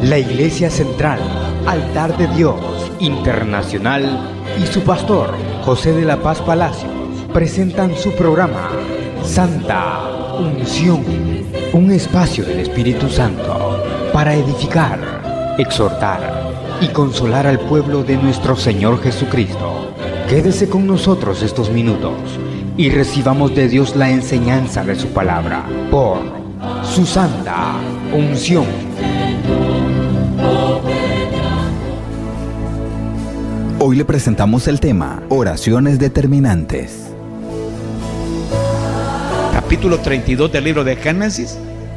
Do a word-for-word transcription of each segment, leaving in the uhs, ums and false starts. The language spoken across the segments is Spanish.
La Iglesia Central, Altar de Dios Internacional y su pastor, José de la Paz Palacios, presentan su programa Santa Unción, un espacio del Espíritu Santo para edificar, exhortar y consolar al pueblo de nuestro Señor Jesucristo. Quédese con nosotros estos minutos y recibamos de Dios la enseñanza de su palabra por su Santa Unción. Hoy le presentamos el tema Oraciones determinantes. Capítulo treinta y dos del libro de Génesis,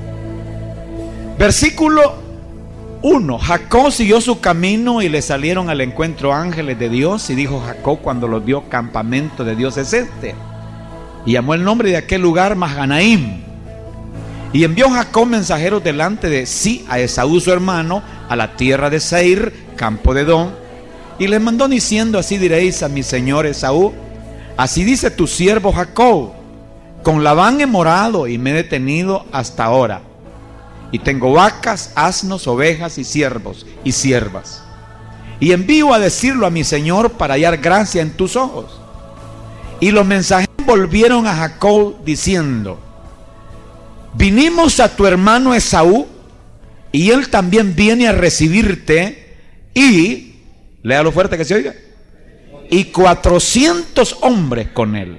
versículo uno. Jacob siguió su camino y le salieron al encuentro ángeles de Dios, y dijo Jacob cuando los vio: campamento de Dios es este. Y llamó el nombre de aquel lugar Mahanaim. Y envió Jacob mensajeros delante de sí a Esaú su hermano, a la tierra de Seir, campo de Edom, y les mandó diciendo: así diréis a mi señor Esaú, así dice tu siervo Jacob: con Labán he morado y me he detenido hasta ahora, y tengo vacas, asnos, ovejas y siervos y siervas, y envío a decirlo a mi señor para hallar gracia en tus ojos. Y los mensajeros volvieron a Jacob diciendo: vinimos a tu hermano Esaú, y él también viene a recibirte, y léalo fuerte que se oiga, y cuatrocientos hombres con él.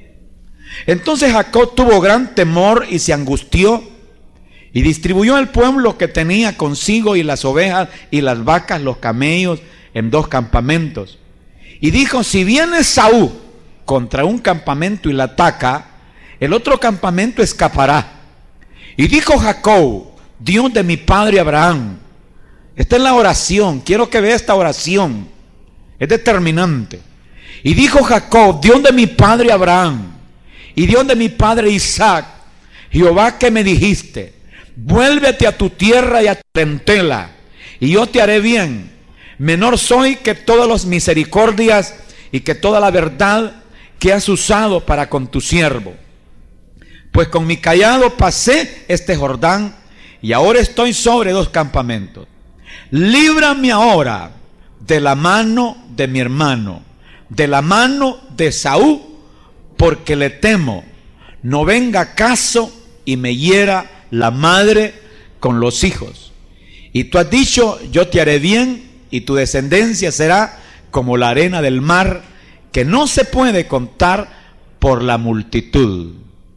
Entonces Jacob tuvo gran temor y se angustió, y distribuyó el pueblo que tenía consigo, y las ovejas y las vacas, los camellos, en dos campamentos. Y dijo: si viene Esaú contra un campamento y la ataca, el otro campamento escapará. Y dijo Jacob: Dios de mi padre Abraham. Esta es la oración, quiero que vea esta oración, es determinante. Y dijo Jacob: Dios de mi padre Abraham y Dios de mi padre Isaac, Jehová que me dijiste: vuélvete a tu tierra y a tu parentela, y yo te haré bien. Menor soy que todas las misericordias y que toda la verdad que has usado para con tu siervo. Pues con mi cayado pasé este Jordán, y ahora estoy sobre dos campamentos. Líbrame ahora de la mano de mi hermano, de la mano de Esaú, porque le temo, no venga caso y me hiera la madre con los hijos. Y tú has dicho: yo te haré bien, y tu descendencia será como la arena del mar, que no se puede contar por la multitud.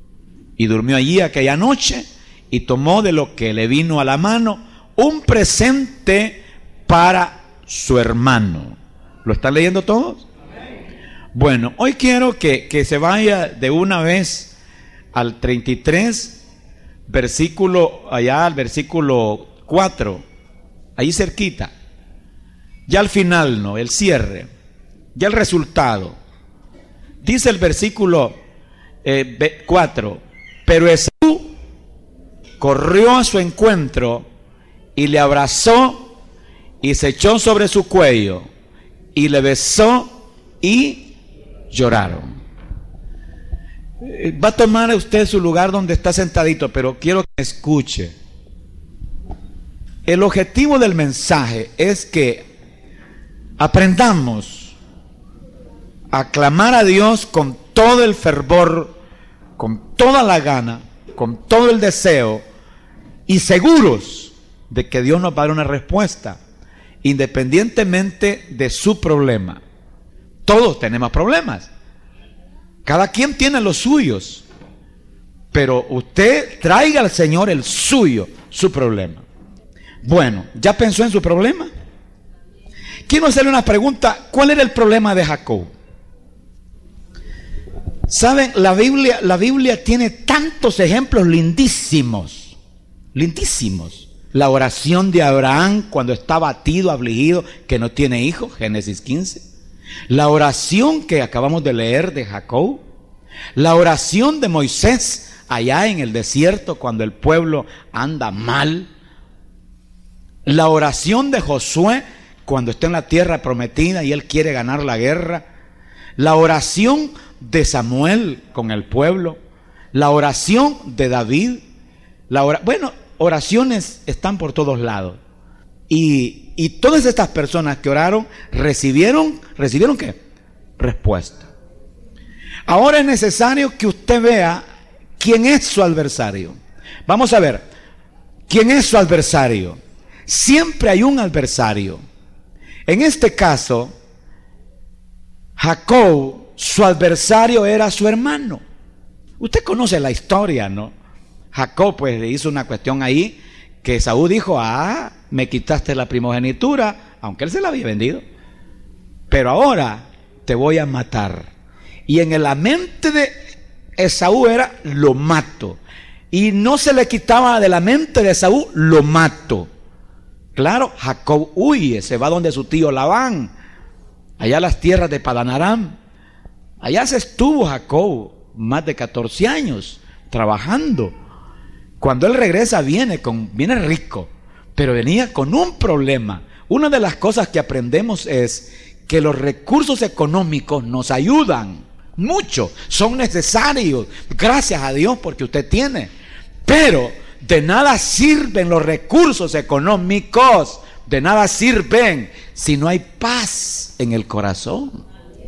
Y durmió allí aquella noche, y tomó de lo que le vino a la mano un presente para su hermano. ¿Lo están leyendo todos? Bueno, hoy quiero que, que se vaya de una vez al treinta y tres, versículo, allá al versículo cuatro, ahí cerquita. Ya al final, no, el cierre, ya el resultado. Dice el versículo eh, cuatro: pero Esaú corrió a su encuentro y le abrazó y se echó sobre su cuello y le besó y lloraron. Va a tomar usted su lugar donde está sentadito, pero quiero que me escuche. El objetivo del mensaje es que aprendamos a clamar a Dios con todo el fervor, con toda la gana, con todo el deseo, y seguros de que Dios nos va a dar una respuesta, independientemente de su problema. Todos tenemos problemas, cada quien tiene los suyos, pero usted traiga al Señor el suyo, su problema. Bueno, ¿ya pensó en su problema? Quiero hacerle una pregunta: ¿cuál era el problema de Jacob? Saben, la Biblia, la Biblia tiene tantos ejemplos lindísimos, lindísimos. La oración de Abraham cuando está abatido, afligido, que no tiene hijos, Génesis quince. La oración que acabamos de leer de Jacob. La oración de Moisés allá en el desierto cuando el pueblo anda mal. La oración de Josué cuando está en la tierra prometida y él quiere ganar la guerra. La oración de Samuel con el pueblo. La oración de David. La ora- bueno, oraciones están por todos lados. Y, y todas estas personas que oraron recibieron, ¿recibieron qué? Respuesta. Ahora es necesario que usted vea quién es su adversario. Vamos a ver, ¿quién es su adversario? Siempre hay un adversario. En este caso, Jacob, su adversario era su hermano. Usted conoce la historia, ¿no? Jacob pues le hizo una cuestión ahí que Esaú dijo, ah, me quitaste la primogenitura, aunque él se la había vendido, pero ahora te voy a matar. Y en la mente de Esaú era, lo mato. Y no se le quitaba de la mente de Esaú, lo mato. Claro, Jacob huye, se va donde su tío Labán, allá a las tierras de Padán Aram. Allá se estuvo Jacob más de catorce años trabajando. Cuando él regresa viene, con, viene rico, pero venía con un problema. Una de las cosas que aprendemos es que los recursos económicos nos ayudan mucho, son necesarios, gracias a Dios porque usted tiene, pero de nada sirven los recursos económicos, de nada sirven si no hay paz en el corazón.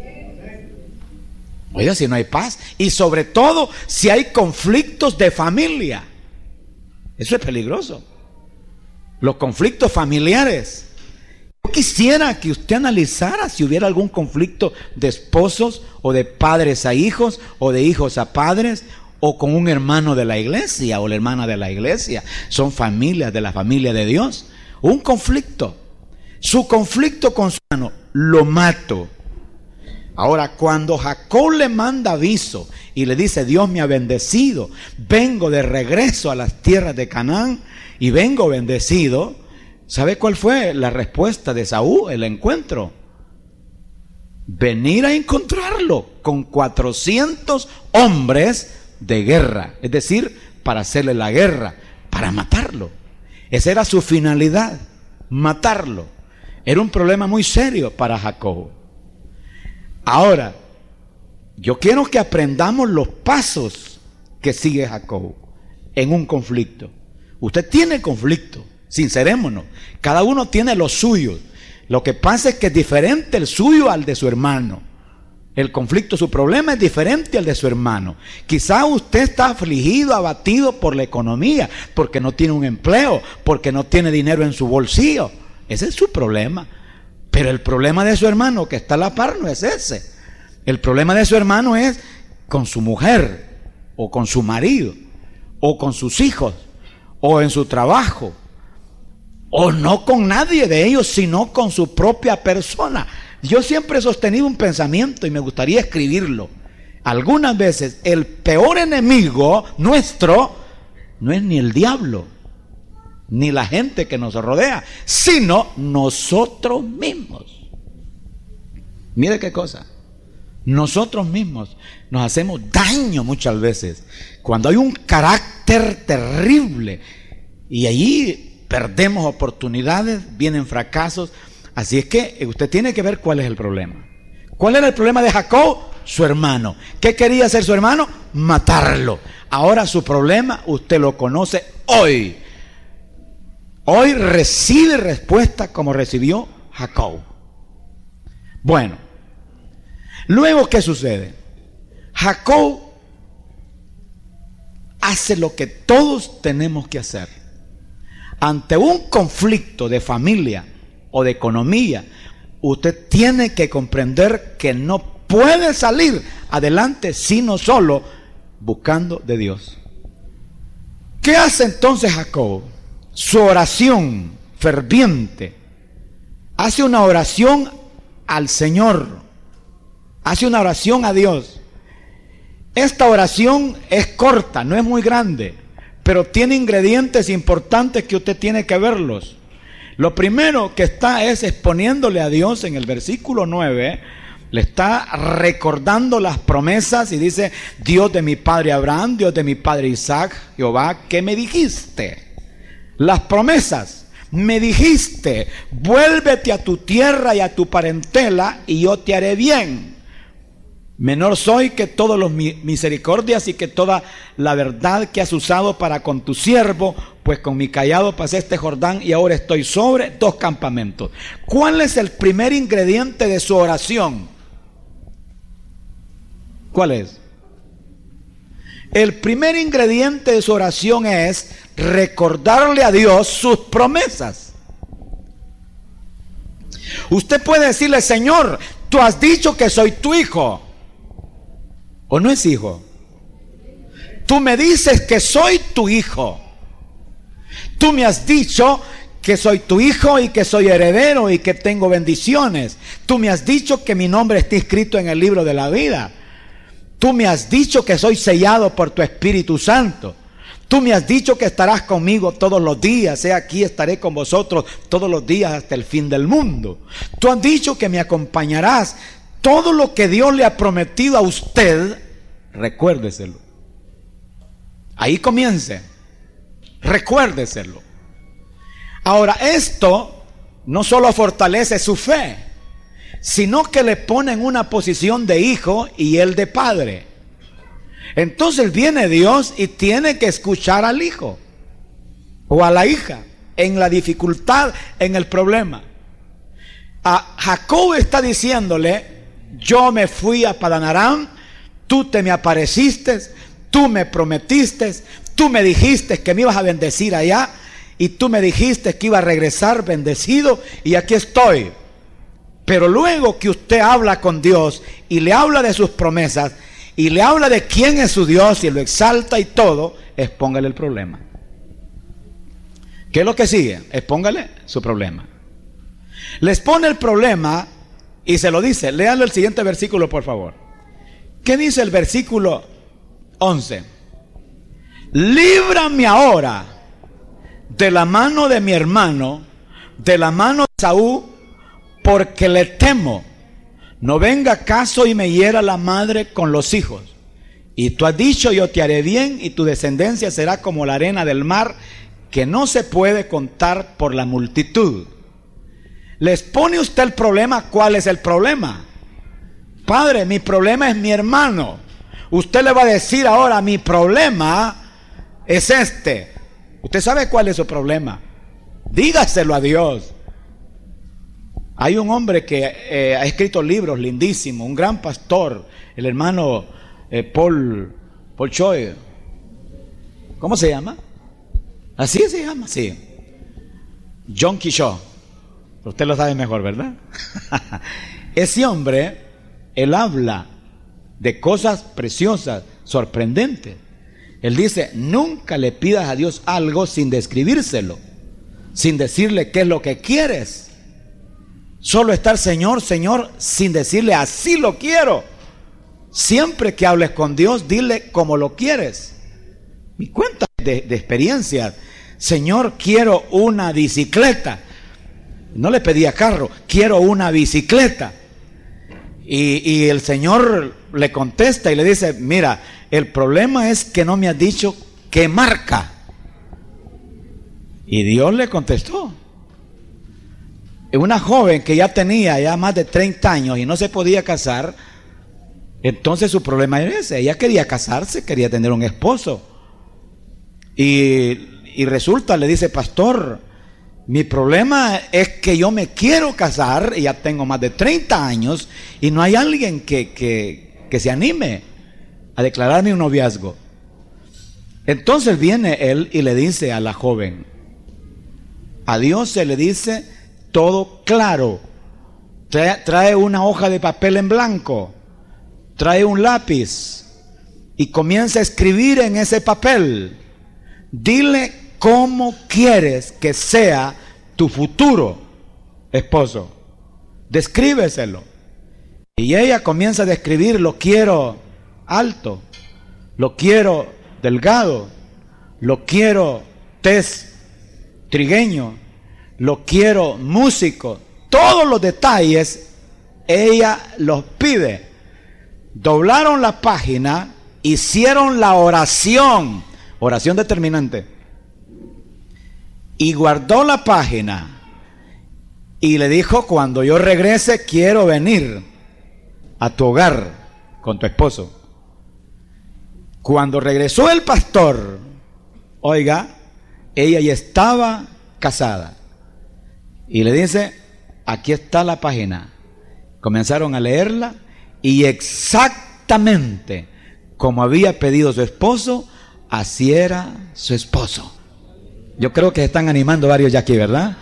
Oiga, si no hay paz, y sobre todo si hay conflictos de familia, eso es peligroso. Los conflictos familiares. Yo quisiera que usted analizara si hubiera algún conflicto de esposos o de padres a hijos o de hijos a padres o con un hermano de la iglesia o la hermana de la iglesia. Son familias de la familia de Dios. Un conflicto. Su conflicto con su hermano, lo mato. Ahora, cuando Jacob le manda aviso y le dice, Dios me ha bendecido, vengo de regreso a las tierras de Canaán y vengo bendecido, ¿sabe cuál fue la respuesta de Esaú, el encuentro? Venir a encontrarlo con cuatrocientos hombres de guerra, es decir, para hacerle la guerra, para matarlo. Esa era su finalidad, matarlo. Era un problema muy serio para Jacob. Ahora, yo quiero que aprendamos los pasos que sigue Jacob en un conflicto. Usted tiene conflicto, sincerémonos, cada uno tiene lo suyo. Lo que pasa es que es diferente el suyo al de su hermano. El conflicto, su problema es diferente al de su hermano. Quizá usted está afligido, abatido por la economía, porque no tiene un empleo, porque no tiene dinero en su bolsillo. Ese es su problema. Pero el problema de su hermano que está a la par no es ese. El problema de su hermano es con su mujer, o con su marido, o con sus hijos, o en su trabajo, o no con nadie de ellos, sino con su propia persona. Yo siempre he sostenido un pensamiento y me gustaría escribirlo. Algunas veces el peor enemigo nuestro no es ni el diablo, ni la gente que nos rodea, sino nosotros mismos. Mire qué cosa. Nosotros mismos nos hacemos daño muchas veces cuando hay un carácter terrible y allí perdemos oportunidades, vienen fracasos. Así es que usted tiene que ver cuál es el problema. ¿Cuál era el problema de Jacob? Su hermano. ¿Qué quería hacer su hermano? Matarlo. Ahora su problema usted lo conoce hoy. Hoy recibe respuesta como recibió Jacob. Bueno, luego ¿qué sucede? Jacob hace lo que todos tenemos que hacer. Ante un conflicto de familia o de economía, usted tiene que comprender que no puede salir adelante sino solo buscando de Dios. ¿Qué hace entonces Jacob? Su oración ferviente, hace una oración al Señor, hace una oración a Dios. Esta oración es corta, no es muy grande, pero tiene ingredientes importantes que usted tiene que verlos. Lo primero que está es exponiéndole a Dios en el versículo nueve, le está recordando las promesas y dice, Dios de mi padre Abraham, Dios de mi padre Isaac, Jehová, ¿qué me dijiste? Las promesas, me dijiste, vuélvete a tu tierra y a tu parentela y yo te haré bien. Menor soy que todos los misericordias y que toda la verdad que has usado para con tu siervo, pues con mi cayado pasé este Jordán y ahora estoy sobre dos campamentos. ¿Cuál es el primer ingrediente de su oración? ¿Cuál es? El primer ingrediente de su oración es recordarle a Dios sus promesas. Usted puede decirle: Señor, tú has dicho que soy tu hijo. ¿O no es hijo? Tú me dices que soy tu hijo. Tú me has dicho que soy tu hijo y que soy heredero y que tengo bendiciones. Tú me has dicho que mi nombre está escrito en el libro de la vida. Tú me has dicho que soy sellado por tu Espíritu Santo. Tú me has dicho que estarás conmigo todos los días. He aquí, estaré con vosotros todos los días hasta el fin del mundo. Tú has dicho que me acompañarás. Todo lo que Dios le ha prometido a usted, recuérdeselo. Ahí comience. Recuérdeselo. Ahora, esto no solo fortalece su fe, sino que le pone en una posición de hijo y él de padre. Entonces viene Dios y tiene que escuchar al hijo o a la hija en la dificultad, en el problema. A Jacob está diciéndole: yo me fui a Padán Aram, tú te me apareciste, tú me prometiste, tú me dijiste que me ibas a bendecir allá, y tú me dijiste que iba a regresar bendecido, y aquí estoy. Pero luego que usted habla con Dios y le habla de sus promesas y le habla de quién es su Dios y lo exalta y todo, expóngale el problema. ¿Qué es lo que sigue? Expóngale su problema. Les pone el problema y se lo dice. Léanlo el siguiente versículo, por favor. ¿Qué dice el versículo once? Líbrame ahora de la mano de mi hermano, de la mano de Saúl, porque le temo, no venga acaso y me hiera la madre con los hijos. Y tú has dicho: yo te haré bien, y tu descendencia será como la arena del mar, que no se puede contar por la multitud. Les pone usted el problema. ¿Cuál es el problema? Padre, mi problema es mi hermano. Usted le va a decir ahora: mi problema es este. Usted sabe cuál es su problema. Dígaselo a Dios. Hay un hombre que eh, ha escrito libros lindísimos, un gran pastor, el hermano eh, Paul, Paul Choi. ¿Cómo se llama? Así se llama, sí. John Quichot. Usted lo sabe mejor, ¿verdad? Ese hombre, él habla de cosas preciosas, sorprendentes. Él dice: nunca le pidas a Dios algo sin describírselo, sin decirle qué es lo que quieres. Solo estar Señor, Señor, sin decirle así lo quiero. Siempre que hables con Dios, dile como lo quieres. Y cuenta de, de experiencias. Señor, quiero una bicicleta. No le pedía carro, quiero una bicicleta. Y, y el Señor le contesta y le dice: mira, el problema es que no me has dicho qué marca. Y Dios le contestó. Una joven que ya tenía ya más de treinta años y no se podía casar, entonces su problema era ese. Ella quería casarse, quería tener un esposo. Y, y resulta, le dice: pastor, mi problema es que yo me quiero casar y ya tengo más de treinta años y no hay alguien que, que, que se anime a declararme un noviazgo. Entonces viene él y le dice a la joven: a Dios se le dice todo claro. Trae, trae una hoja de papel en blanco, trae un lápiz y comienza a escribir en ese papel. Dile cómo quieres que sea tu futuro esposo. Descríbeselo. Y ella comienza a describir: lo quiero alto, lo quiero delgado, lo quiero tez trigueño, lo quiero músico. Todos los detalles ella los pide. Doblaron la página, hicieron la oración, oración determinante, y guardó la página y le dijo: cuando yo regrese quiero venir a tu hogar con tu esposo. Cuando regresó el pastor, oiga, ella ya estaba casada. Y le dice, aquí está la página. Comenzaron a leerla y exactamente como había pedido su esposo, así era su esposo. Yo creo que se están animando varios ya aquí, ¿verdad?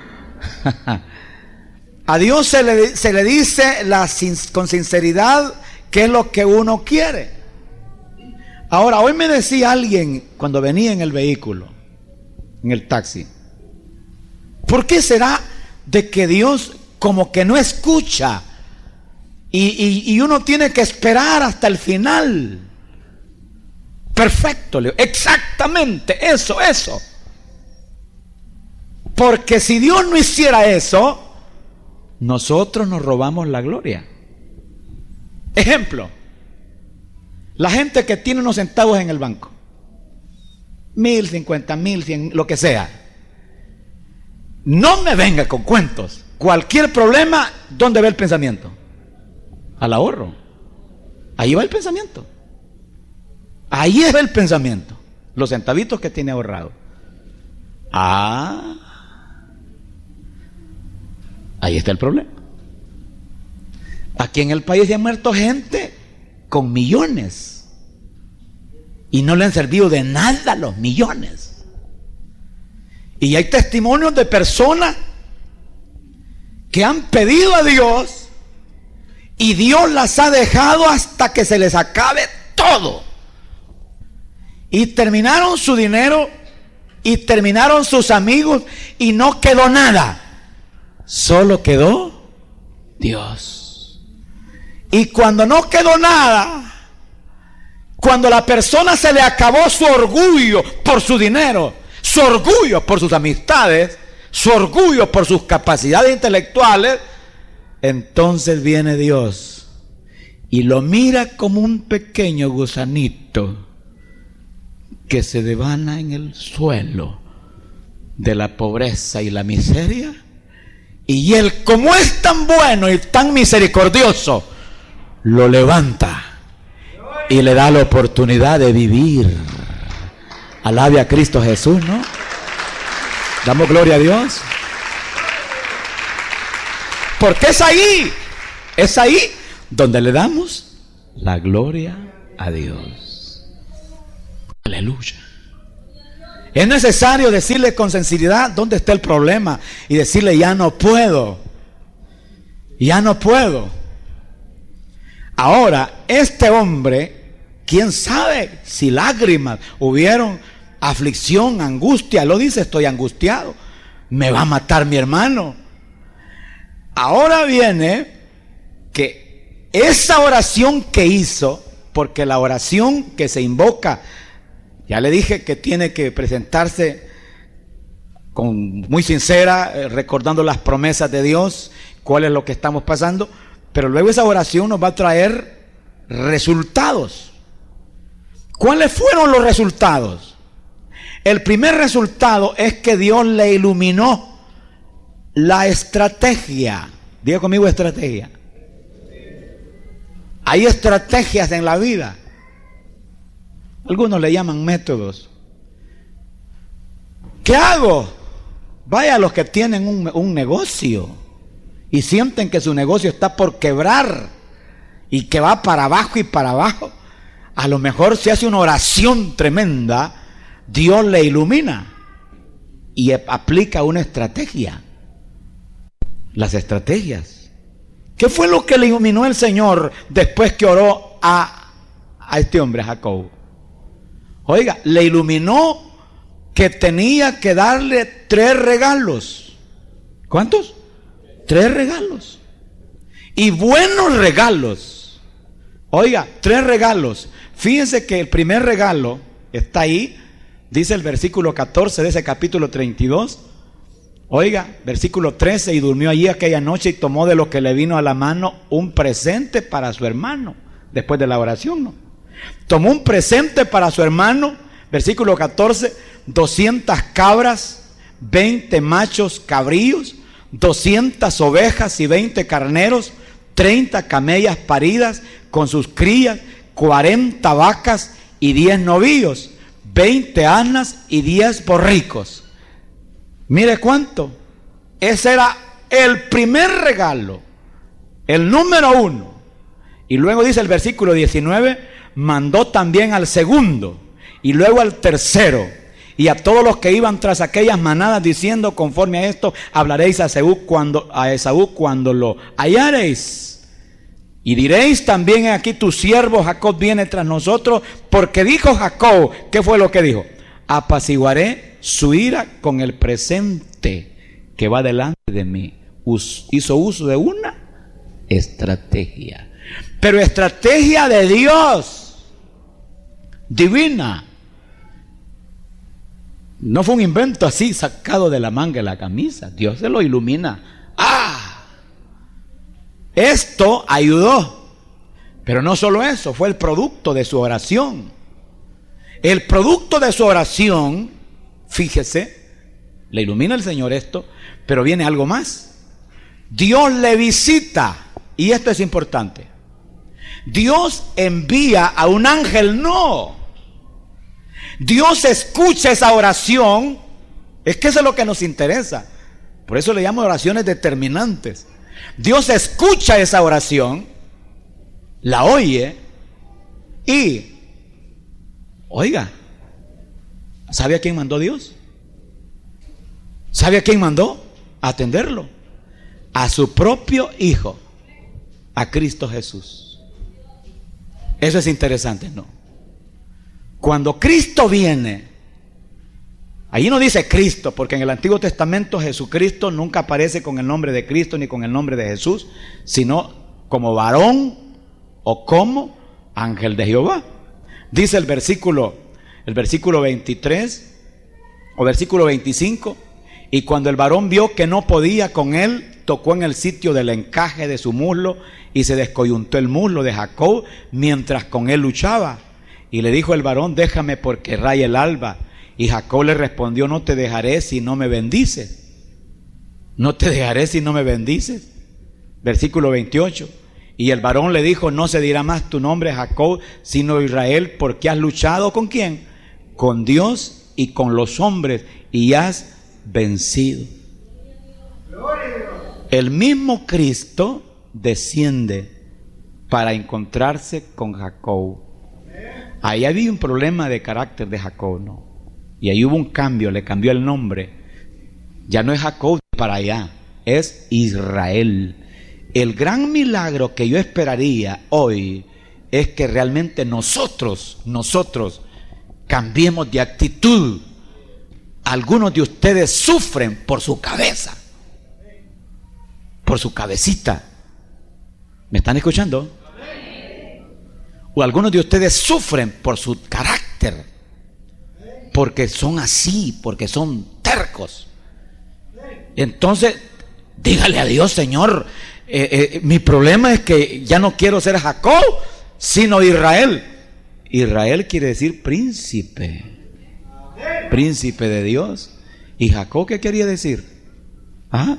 A Dios se le, se le dice la, con sinceridad qué es lo que uno quiere. Ahora, hoy me decía alguien cuando venía en el vehículo, en el taxi, ¿por qué será de que Dios como que no escucha y, y, y uno tiene que esperar hasta el final? Perfecto, Leo, exactamente, eso, eso. Porque si Dios no hiciera eso, nosotros nos robamos la gloria. Ejemplo, la gente que tiene unos centavos en el banco, mil, cincuenta mil, cien, lo que sea. No me venga con cuentos. Cualquier problema, ¿dónde va el pensamiento? Al ahorro. Ahí va el pensamiento. Ahí va el pensamiento. Los centavitos que tiene ahorrado. Ah, ahí está el problema. Aquí en el país se han muerto gente con millones y no le han servido de nada los millones. Y hay testimonios de personas que han pedido a Dios y Dios las ha dejado hasta que se les acabe todo. Y terminaron su dinero y terminaron sus amigos y no quedó nada. Solo quedó Dios. Y cuando no quedó nada, cuando la persona se le acabó su orgullo por su dinero, su orgullo por sus amistades, su orgullo por sus capacidades intelectuales, entonces viene Dios y lo mira como un pequeño gusanito que se devana en el suelo de la pobreza y la miseria, y él, como es tan bueno y tan misericordioso, lo levanta y le da la oportunidad de vivir. Alabe a Cristo Jesús, ¿no? Damos gloria a Dios. Porque es ahí, es ahí donde le damos la gloria a Dios. Aleluya. Es necesario decirle con sinceridad dónde está el problema y decirle, ya no puedo, ya no puedo. Ahora, este hombre, quién sabe si lágrimas hubieron, aflicción, angustia, lo dice, estoy angustiado, me va a matar mi hermano. Ahora viene que esa oración que hizo, porque la oración que se invoca, ya le dije que tiene que presentarse con muy sincera, eh, recordando las promesas de Dios, cuál es lo que estamos pasando, pero luego esa oración nos va a traer resultados. ¿Cuáles fueron los resultados? El primer resultado es que Dios le iluminó la estrategia. Diga conmigo, estrategia. Hay estrategias en la vida. Algunos le llaman métodos. ¿Qué hago? Vaya a los que tienen un, un negocio y sienten que su negocio está por quebrar y que va para abajo y para abajo. A lo mejor se hace una oración tremenda, Dios le ilumina y aplica una estrategia. Las estrategias. ¿Qué fue lo que le iluminó el Señor después que oró a, a este hombre, a Jacob? Oiga, le iluminó que tenía que darle tres regalos. ¿Cuántos? Tres regalos. Y buenos regalos. Oiga, tres regalos. Fíjense que el primer regalo está ahí. Dice el versículo catorce de ese capítulo treinta y dos. Oiga, versículo trece, y durmió allí aquella noche y tomó de lo que le vino a la mano un presente para su hermano. Después de la oración, ¿no? Tomó un presente para su hermano, versículo catorce, doscientas cabras, veinte machos cabríos, doscientas ovejas y veinte carneros, treinta camellas paridas con sus crías, cuarenta vacas y diez novillos, veinte asnas y diez borricos. Mire cuánto. Ese era el primer regalo, el número uno. Y luego dice el versículo diecinueve, mandó también al segundo y luego al tercero y a todos los que iban tras aquellas manadas, diciendo: conforme a esto hablaréis a Esaú cuando, a Esaú cuando lo hallareis. Y diréis también: aquí tu siervo Jacob viene tras nosotros, porque dijo Jacob, ¿qué fue lo que dijo? Apaciguaré su ira con el presente que va delante de mí. Us, hizo uso de una estrategia, pero estrategia de Dios, divina. No fue un invento así sacado de la manga de la camisa. Dios se lo ilumina. ¡Ah! Esto ayudó. Pero no solo eso, fue el producto de su oración. El producto de su oración, fíjese, le ilumina el Señor esto, pero viene algo más. Dios le visita, y esto es importante. Dios envía a un ángel, no. Dios escucha esa oración. Es que eso es lo que nos interesa. Por eso le llamo oraciones determinantes. Dios escucha esa oración, la oye y, oiga, ¿sabe a quién mandó Dios? ¿Sabe a quién mandó? A atenderlo. A su propio Hijo, a Cristo Jesús. Eso es interesante, ¿no? Cuando Cristo viene, allí no dice Cristo, porque en el Antiguo Testamento Jesucristo nunca aparece con el nombre de Cristo ni con el nombre de Jesús, sino como varón o como ángel de Jehová. Dice el versículo, el versículo veintitrés o versículo veinticinco: y cuando el varón vio que no podía con él, tocó en el sitio del encaje de su muslo y se descoyuntó el muslo de Jacob mientras con él luchaba. Y le dijo el varón: déjame porque raya el alba. Y Jacob le respondió: no te dejaré si no me bendices. No te dejaré si no me bendices. Versículo veintiocho. Y el varón le dijo: no se dirá más tu nombre Jacob, sino Israel, porque has luchado ¿con quién? Con Dios y con los hombres, y has vencido. El mismo Cristo desciende para encontrarse con Jacob. Ahí había un problema de carácter de Jacob, ¿no? Y ahí hubo un cambio, le cambió el nombre. Ya no es Jacob para allá, es Israel. El gran milagro que yo esperaría hoy es que realmente nosotros, nosotros cambiemos de actitud. Algunos de ustedes sufren por su cabeza, por su cabecita. ¿Me están escuchando? O algunos de ustedes sufren por su carácter, porque son así, porque son tercos. Entonces, dígale a Dios: Señor, eh, eh, mi problema es que ya no quiero ser Jacob, sino Israel. Israel quiere decir príncipe, príncipe de Dios. ¿Y Jacob qué quería decir? ¿Ah?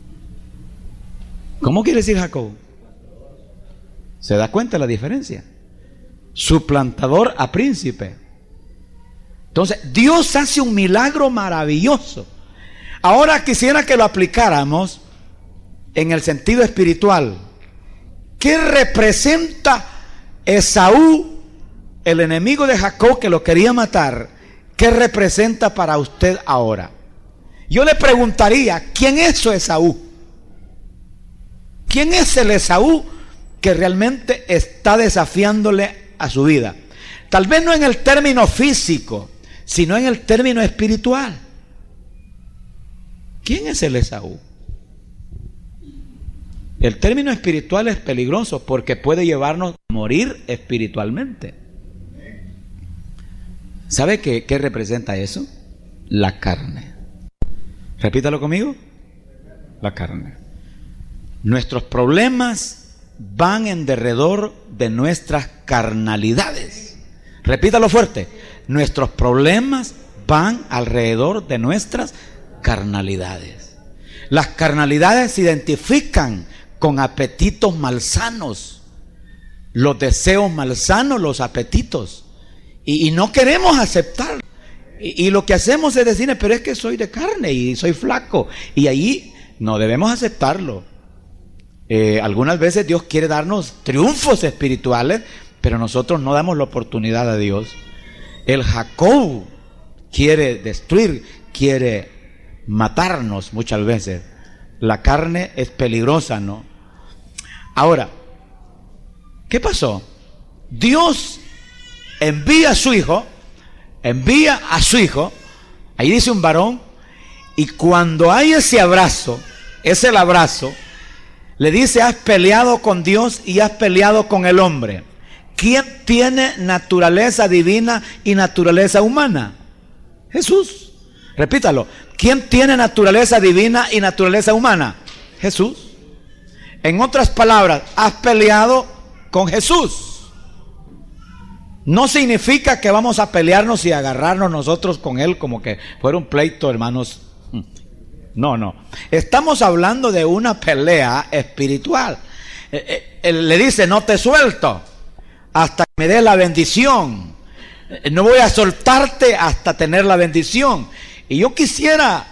¿Cómo quiere decir Jacob? ¿Se da cuenta de la diferencia? Suplantador a príncipe. Entonces Dios hace un milagro maravilloso. Ahora quisiera que lo aplicáramos en el sentido espiritual. ¿Qué representa Esaú, el enemigo de Jacob que lo quería matar? ¿Qué representa para usted ahora? Yo le preguntaría: ¿quién es su Esaú? ¿Quién es el Esaú que realmente está desafiándole a su vida? Tal vez no en el término físico, sino en el término espiritual. ¿Quién es el Esaú? El término espiritual es peligroso porque puede llevarnos a morir espiritualmente. ¿Sabe qué, qué representa eso? La carne. Repítalo conmigo. La carne. Nuestros problemas van en derredor de nuestras carnalidades. Repítalo fuerte. Nuestros problemas van alrededor de nuestras carnalidades. Las carnalidades se identifican con apetitos malsanos, los deseos malsanos, los apetitos. Y, y no queremos aceptarlo. Y, y lo que hacemos es decir, pero es que soy de carne y soy flaco. Y ahí no debemos aceptarlo. Eh, algunas veces Dios quiere darnos triunfos espirituales, pero nosotros no damos la oportunidad a Dios. El Jacob quiere destruir, quiere matarnos muchas veces. La carne es peligrosa, ¿no? Ahora, ¿qué pasó? Dios envía a su hijo, envía a su hijo, ahí dice un varón, y cuando hay ese abrazo, es el abrazo, le dice, has peleado con Dios y has peleado con el hombre. ¿Quién tiene naturaleza divina y naturaleza humana? Jesús. Repítalo. ¿Quién tiene naturaleza divina y naturaleza humana? Jesús. En otras palabras, has peleado con Jesús. No significa que vamos a pelearnos y agarrarnos nosotros con Él como que fuera un pleito, hermanos. No, no. Estamos hablando de una pelea espiritual. Eh, eh, le dice, no te suelto hasta que me dé la bendición. No voy a soltarte hasta tener la bendición. Y yo quisiera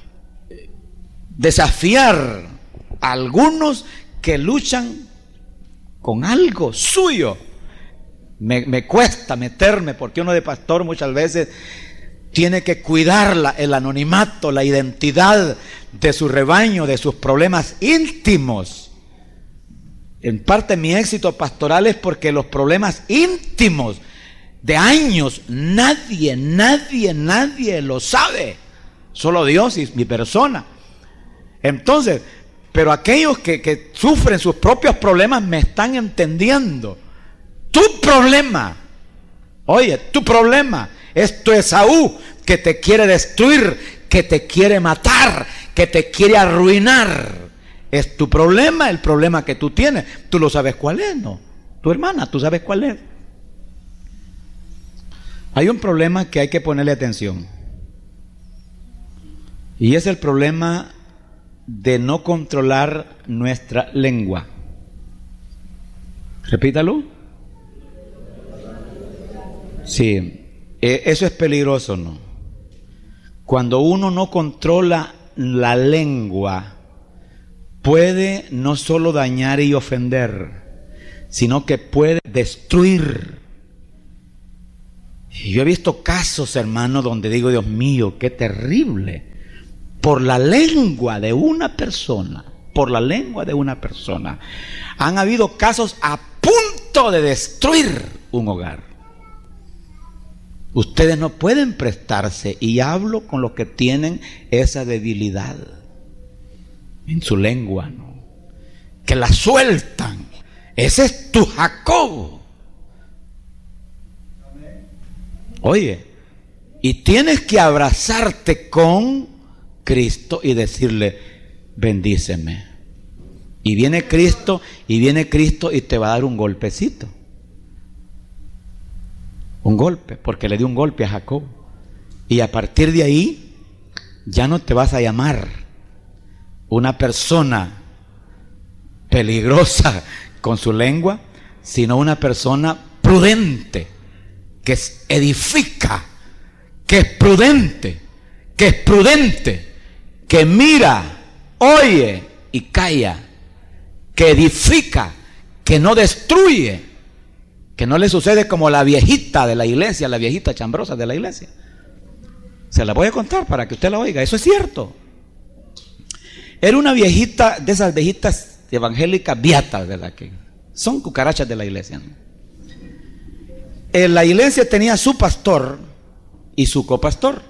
desafiar a algunos que luchan con algo suyo. Me, me cuesta meterme, porque uno de pastor muchas veces tiene que cuidar la, el anonimato, la identidad de su rebaño, de sus problemas íntimos. En parte mi éxito pastoral es porque los problemas íntimos de años, nadie, nadie, nadie lo sabe. Solo Dios y mi persona. Entonces, pero aquellos que, que sufren sus propios problemas me están entendiendo. Tu problema, oye, tu problema es tu Esaú, que te quiere destruir, que te quiere matar, que te quiere arruinar. Es tu problema, el problema que tú tienes. Tú lo sabes cuál es, ¿no? Tu hermana, tú sabes cuál es. Hay un problema que hay que ponerle atención. Y es el problema de no controlar nuestra lengua. Repítalo. Sí, eso es peligroso, ¿no? Cuando uno no controla la lengua, puede no solo dañar y ofender, sino que puede destruir. Y yo he visto casos, hermano, donde digo, Dios mío, qué terrible. Por la lengua de una persona, por la lengua de una persona, han habido casos a punto de destruir un hogar. Ustedes no pueden prestarse, y hablo con los que tienen esa debilidad en su lengua, ¿no? Que la sueltan. Ese es tu Jacob. Oye, y tienes que abrazarte con Cristo y decirle, bendíceme. Y viene Cristo, y viene Cristo y te va a dar un golpecito. Un golpe, porque le dio un golpe a Jacob. Y a partir de ahí, ya no te vas a llamar una persona peligrosa con su lengua, sino una persona prudente, que edifica, que es prudente, que es prudente, que mira, oye y calla, que edifica, que no destruye, que no le sucede como la viejita de la iglesia, la viejita chambrosa de la iglesia. Se la voy a contar para que usted la oiga, eso es cierto. Era una viejita de esas viejitas evangélicas beatas, ¿verdad? Que son cucarachas de la iglesia, ¿no? En la iglesia tenía su pastor y su copastor.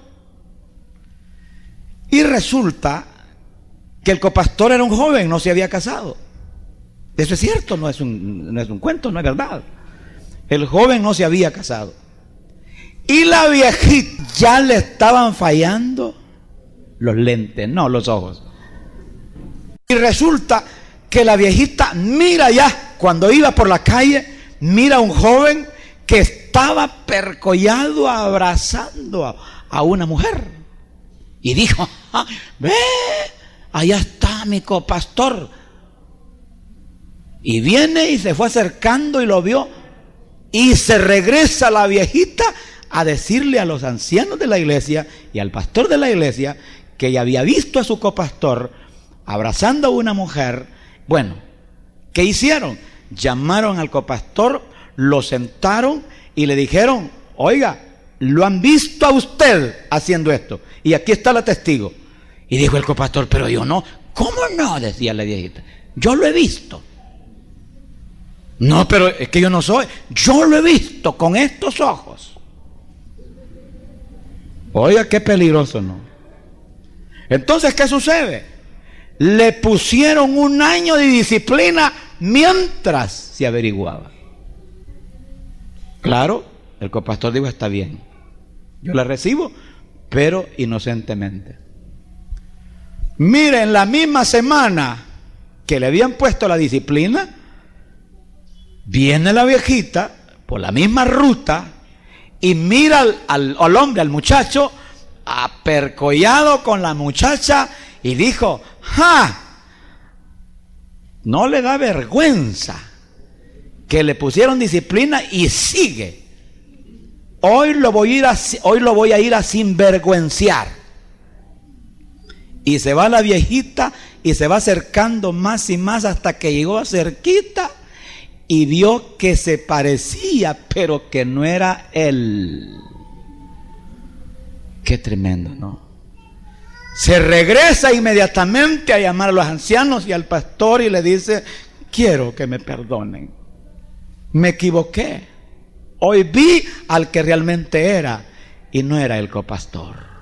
Y resulta que el copastor era un joven, no se había casado. Eso es cierto, no es un, no es un cuento, no es verdad. El joven no se había casado. Y la viejita ya le estaban fallando los lentes, no los ojos. Y resulta que la viejita mira ya, cuando iba por la calle, mira a un joven que estaba percollado abrazando a, a una mujer. Y dijo, ah, ve, allá está mi copastor. Y viene y se fue acercando y lo vio. Y se regresa la viejita a decirle a los ancianos de la iglesia y al pastor de la iglesia que ella había visto a su copastor abrazando a una mujer. Bueno, ¿qué hicieron? Llamaron al copastor, lo sentaron y le dijeron: oiga, lo han visto a usted haciendo esto y aquí está la testigo. Y dijo el copastor: pero yo no. ¿Cómo no?, decía la viejita, yo lo he visto. No, pero es que yo no soy, yo lo he visto con estos ojos. Oiga, qué peligroso, ¿no? Entonces, ¿qué sucede? Le pusieron un año de disciplina mientras se averiguaba. Claro, el copastor dijo: está bien, yo la recibo, pero inocentemente. Mire, en la misma semana que le habían puesto la disciplina, viene la viejita por la misma ruta y mira al, al, al hombre, al muchacho, apercollado con la muchacha, y dijo: ¡ja! No le da vergüenza que le pusieron disciplina y sigue. Hoy lo voy a ir a, hoy lo voy a, ir a sinvergüenciar. Y se va la viejita y se va acercando más y más hasta que llegó cerquita y vio que se parecía, pero que no era él. Qué tremendo, ¿no? Se regresa inmediatamente a llamar a los ancianos y al pastor y le dice: quiero que me perdonen, me equivoqué, hoy vi al que realmente era y no era el copastor.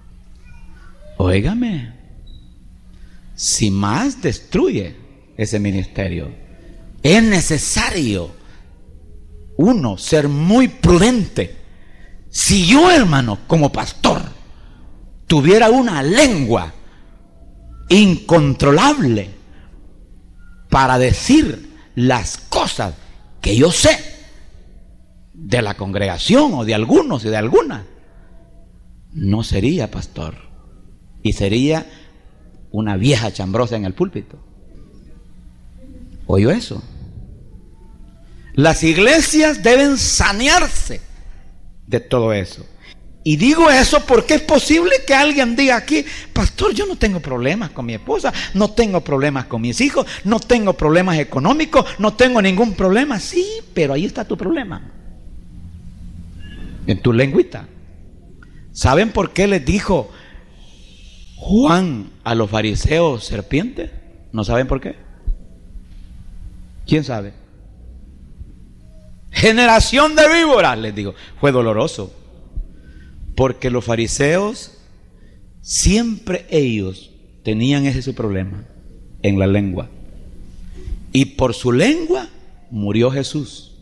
Óigame, si más destruye ese ministerio, es necesario uno ser muy prudente. Si yo, hermano, como pastor, tuviera una lengua incontrolable para decir las cosas que yo sé de la congregación o de algunos y de algunas, no sería pastor y sería una vieja chambrosa en el púlpito. ¿Oyó eso? Las iglesias deben sanearse de todo eso. Y digo eso porque es posible que alguien diga aquí: pastor, yo no tengo problemas con mi esposa, no tengo problemas con mis hijos, no tengo problemas económicos, no tengo ningún problema. Sí, pero ahí está tu problema, en tu lengüita. ¿Saben por qué les dijo Juan a los fariseos serpientes? ¿No saben por qué? ¿Quién sabe? Generación de víboras, les digo. Fue doloroso, porque los fariseos siempre ellos tenían ese su problema en la lengua, y por su lengua murió Jesús.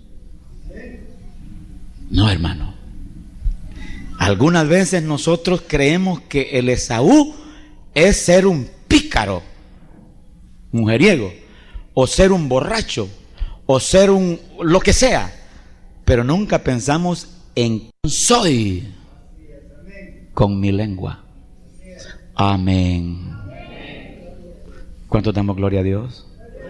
No, hermano, algunas veces nosotros creemos que el Esaú es ser un pícaro, mujeriego, o ser un borracho, o ser un lo que sea, pero nunca pensamos en quién soy con mi lengua. Amén. ¿Cuánto damos gloria a Dios?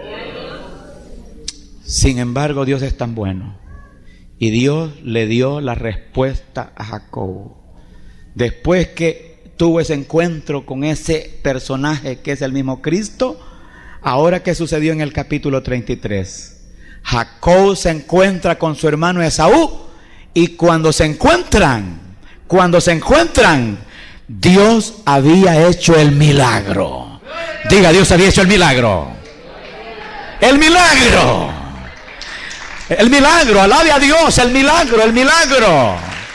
Sin embargo, Dios es tan bueno, y Dios le dio la respuesta a Jacob después que tuvo ese encuentro con ese personaje que es el mismo Cristo. Ahora, ¿qué sucedió en el capítulo treinta y tres? Jacob se encuentra con su hermano Esaú, y cuando se encuentran, cuando se encuentran, Dios había hecho el milagro. Diga: Dios había hecho el milagro. El milagro. El milagro, alabe a Dios, el milagro, el milagro.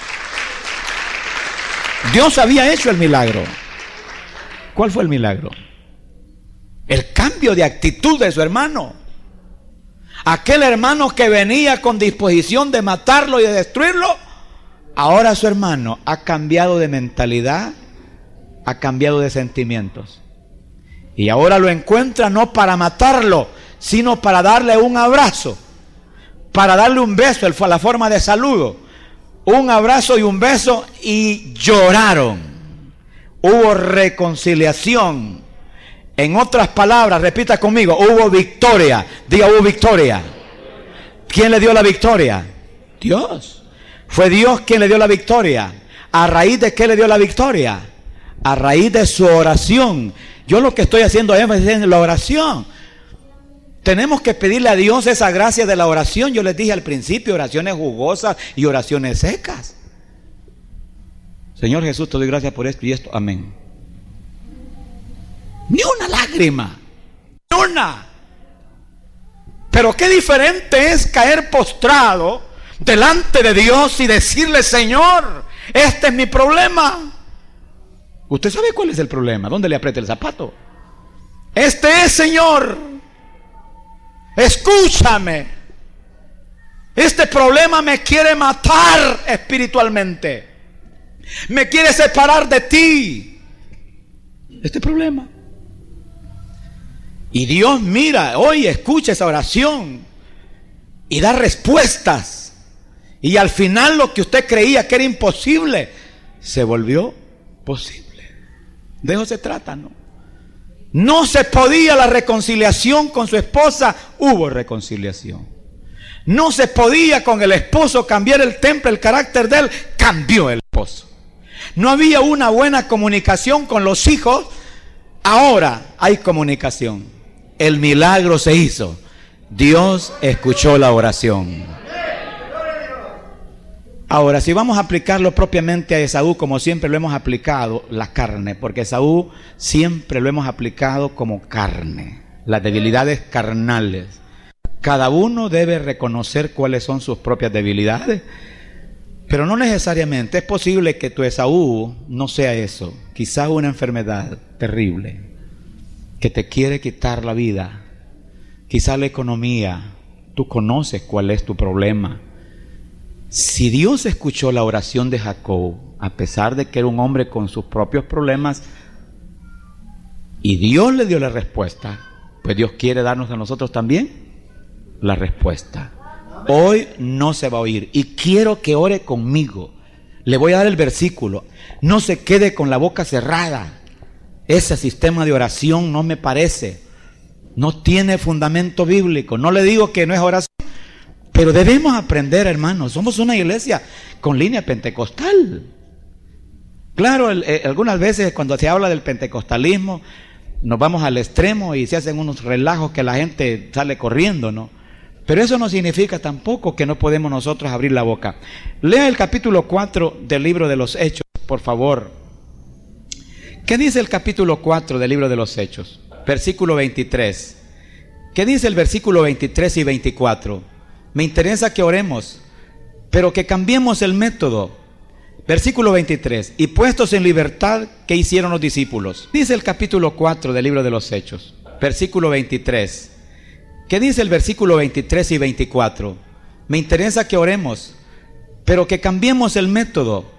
Dios había hecho el milagro. ¿Cuál fue el milagro? El cambio de actitud de su hermano. Aquel hermano que venía con disposición de matarlo y de destruirlo, ahora su hermano ha cambiado de mentalidad, ha cambiado de sentimientos. Y ahora lo encuentra no para matarlo, sino para darle un abrazo, para darle un beso, la forma de saludo. Un abrazo y un beso, y lloraron. Hubo reconciliación. En otras palabras, repita conmigo: hubo victoria. Diga: hubo victoria. ¿Quién le dio la victoria? Dios. Fue Dios quien le dio la victoria. ¿A raíz de qué le dio la victoria? A raíz de su oración. Yo lo que estoy haciendo énfasis en la oración. Tenemos que pedirle a Dios esa gracia de la oración. Yo les dije al principio, oraciones jugosas y oraciones secas. Señor Jesús, te doy gracias por esto y esto. Amén. Ni una lágrima. Ni una. Pero qué diferente es caer postrado delante de Dios y decirle: Señor, este es mi problema. Usted sabe cuál es el problema. ¿Dónde le aprieta el zapato? Este es, Señor. Escúchame. Este problema me quiere matar espiritualmente. Me quiere separar de ti. Este problema. Y Dios mira, oye, escucha esa oración y da respuestas. Y al final lo que usted creía que era imposible se volvió posible. De eso se trata, ¿no? No se podía la reconciliación con su esposa, hubo reconciliación. No se podía con el esposo cambiar el temple, el carácter de él, cambió el esposo. No había una buena comunicación con los hijos, ahora hay comunicación. El milagro se hizo. Dios escuchó la oración. Ahora, si vamos a aplicarlo propiamente a Esaú, como siempre lo hemos aplicado, la carne, porque Esaú siempre lo hemos aplicado como carne, las debilidades carnales. Cada uno debe reconocer cuáles son sus propias debilidades, pero no necesariamente. Es posible que tu Esaú no sea eso, quizá una enfermedad terrible que te quiere quitar la vida, quizá la economía. Tú conoces cuál es tu problema. Si Dios escuchó la oración de Jacob, a pesar de que era un hombre con sus propios problemas, y Dios le dio la respuesta, pues Dios quiere darnos a nosotros también la respuesta. Hoy no se va a oír, y quiero que ore conmigo. Le voy a dar el versículo. No se quede con la boca cerrada. Ese sistema de oración no me parece, no tiene fundamento bíblico. No le digo que no es oración, pero debemos aprender, hermanos. Somos una iglesia con línea pentecostal. Claro, el, el, algunas veces cuando se habla del pentecostalismo, nos vamos al extremo y se hacen unos relajos que la gente sale corriendo, ¿no? Pero eso no significa tampoco que no podemos nosotros abrir la boca. Lea el capítulo cuatro del libro de los Hechos, por favor. ¿Qué dice el capítulo cuatro del libro de los Hechos? Versículo veintitrés. ¿Qué dice el versículo veintitrés y veinticuatro? Me interesa que oremos, pero que cambiemos el método. Versículo veintitrés. Y puestos en libertad, ¿qué hicieron los discípulos? Dice el capítulo cuatro del libro de los Hechos. Versículo veintitrés. ¿Qué dice el versículo veintitrés y veinticuatro? Me interesa que oremos, pero que cambiemos el método.